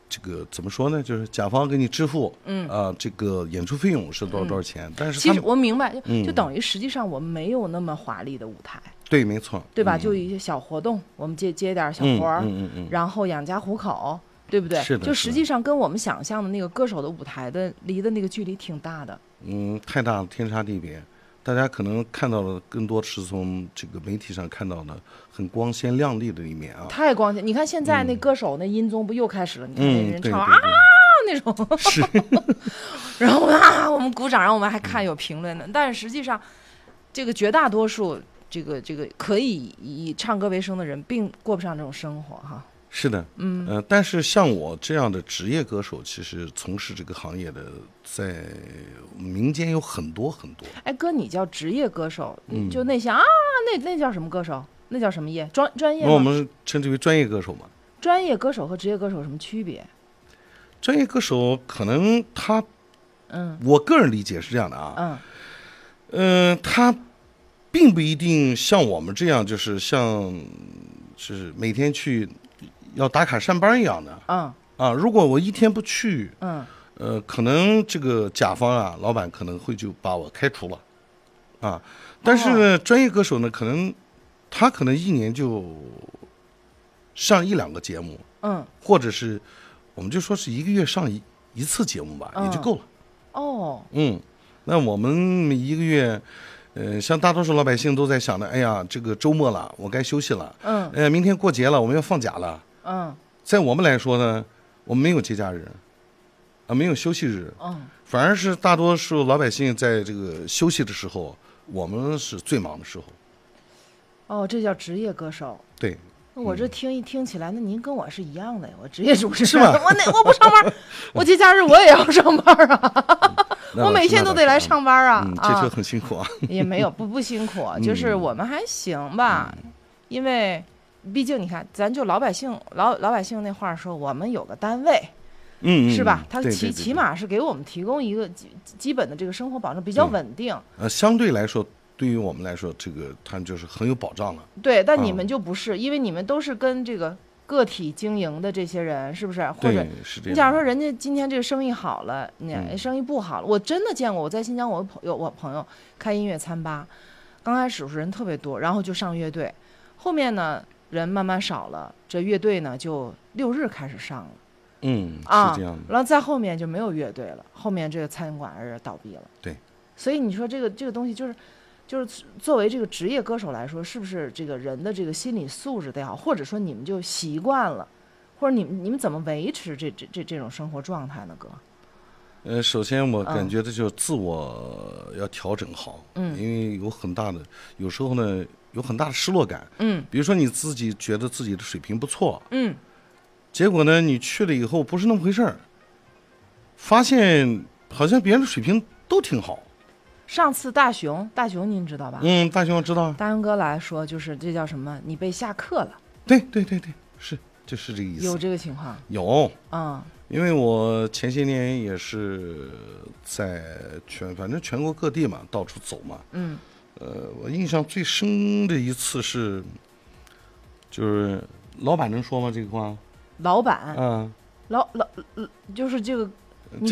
这个怎么说呢？就是甲方给你支付，这个演出费用是多少钱？但是其实我明白，就等于实际上我们没有那么华丽的舞台。 对，没错， 对吧？就一些小活动，我们接点小活儿，然后养家糊口，对不对？ 是的。 就实际上跟我们想象的那个歌手的舞台的离的那个距离挺大的。 太大了，天差地别。大家可能看到的更多是从这个媒体上看到的很光鲜亮丽的一面啊。 太光鲜！你看现在那歌手那音综不又开始了？你看那人唱那种， 是。 然后我们鼓掌，然后我们还看有评论呢。但是实际上，这个绝大多数。这个可以以唱歌为生的人，并过不上这种生活哈。 是的，但是像我这样的职业歌手，其实从事这个行业的，在民间有很多很多。 哎，哥，你叫职业歌手，就那些那叫什么歌手？那叫什么业？专业吗？ 我们称之为专业歌手嘛。 专业歌手和职业歌手有什么区别？ 专业歌手可能他，我个人理解是这样的啊，他并不一定像我们这样，就是每天去要打卡上班一样的。如果我一天不去，可能这个甲方啊，老板可能会就把我开除了，但是呢，专业歌手呢，他可能一年就上1-2个节目，或者是我们就说是1个月上一次节目吧，也就够了。那我们1个月。像大多数老百姓都在想的，哎呀，这个周末了，我该休息了。明天过节了，我们要放假了。在我们来说呢，我们没有节假日，没有休息日。反而是大多数老百姓在这个休息的时候，我们是最忙的时候。 这叫职业歌手。 对。 我这听起来，那您跟我是一样的呀，我职业主持人是吧？ 我不上班，我节假日我也要上班啊。我每天都得来上班啊。 这就很辛苦啊。 也没有不辛苦，就是我们还行吧，因为毕竟你看，咱就老百姓那话说，我们有个单位，是吧？他起码是给我们提供一个基本的这个生活保证，比较稳定。 相对来说。对于我们来说，这个他就是很有保障了。 对，但你们就不是，因为你们都是跟这个个体经营的这些人，是不是？或者你假如说人家今天这个生意好了，生意不好了，我真的见过。我在新疆，我朋友开音乐餐吧，刚开始是人特别多，然后就上乐队，后面呢人慢慢少了，这乐队呢就6日开始上了。 是这样的。 然后在后面就没有乐队了，后面这个餐馆倒闭了。 对， 所以你说这个东西就是作为这个职业歌手来说，是不是这个人的这个心理素质得好，或者说你们就习惯了，或者你们怎么维持这种生活状态呢？哥， 首先我感觉这就是自我要调整好，因为有时候呢有很大的失落感，比如说你自己觉得自己的水平不错，结果呢你去了以后不是那么回事儿，发现好像别人的水平都挺好。 上次大熊您知道吧？ 大熊我知道。 大熊哥来说，就是这叫什么？你被下课了。 对，就是这个意思。 有这个情况？ 有。因为我前些年也是在反正全国各地嘛，到处走嘛。我印象最深的一次是，就是老板能说吗？这个话？ 老板。就是这个。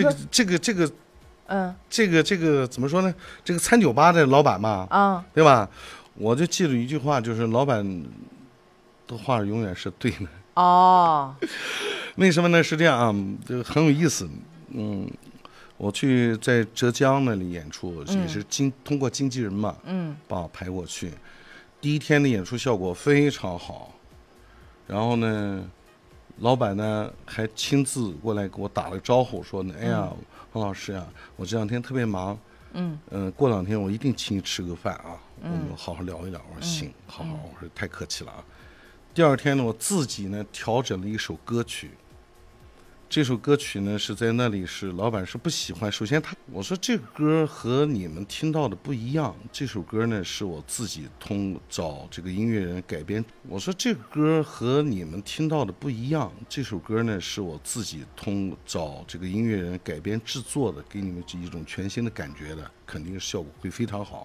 这个怎么说呢？这个餐酒吧的老板嘛，对吧？我就记住一句话，就是老板的话永远是对的。为什么呢？是这样啊，就很有意思。我去在浙江那里演出，也是通过经纪人嘛，把我排过去。第一天的演出效果非常好，然后呢，老板呢还亲自过来给我打了个招呼，说呢，哎呀。黄老师啊，我这2天特别忙，过2天我一定请你吃个饭啊，我们好好聊一聊。我说行，好，我说太客气了啊。第2天呢，我自己呢调整了一首歌曲，这首歌曲呢是在那里是老板是不喜欢。首先我说这个歌和你们听到的不一样，这首歌呢是我自己找这个音乐人改编。我说这个歌和你们听到的不一样，这首歌呢是我自己找这个音乐人改编制作的，给你们一种全新的感觉的，肯定效果会非常好。